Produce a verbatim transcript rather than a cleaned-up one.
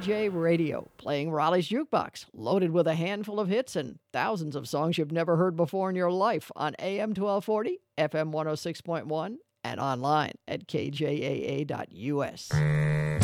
J Radio, playing Raleigh's Jukebox, loaded with a handful of hits and thousands of songs you've never heard before in your life on A M twelve forty, F M one oh six point one, and online at K J A A dot U S.